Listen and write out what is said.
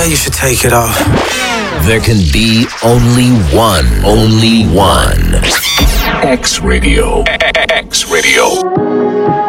Yeah, you should take it off. There can be only one. X Radio. X Radio.